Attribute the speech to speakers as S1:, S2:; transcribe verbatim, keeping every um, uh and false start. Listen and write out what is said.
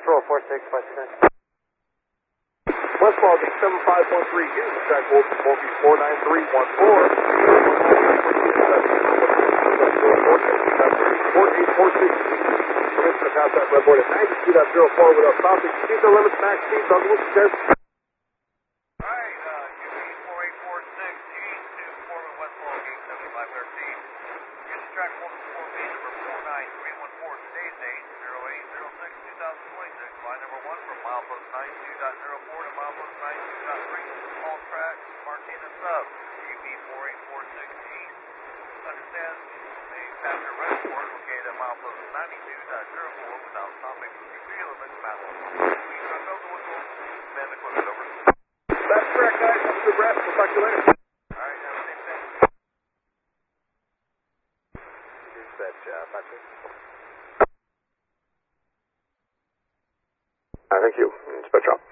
S1: Control four six five six.
S2: Westfall Gate seven five one three, Houston track hold four nine three one four. four eight four six. Permission to pass that red board at ninety-two point zero four without stopping. Speed no limits, max speed, Douglas says.
S3: Alright, uh, U P four eight four six, east to Foreman Westfall Gate seven five thirteen. Houston track hold four B number four nine three one four, today's date zero eight zero six two thousand twenty-six. Line number one from milepost ninety-two point zero four to milepost ninety-two point three. All tracks, Martinez sub, U P four eight four six east. Understand the passenger reservoir located at milepost ninety-two point zero four without stopping. Speed limits, massive. We can build the whistle, man equipment over.
S2: That's correct, guys. Have a good rest. We'll talk to you later.
S3: Alright, have a safe day.
S2: Dispatch, uh, Patrick.
S4: Uh, thank you. Dispatch up.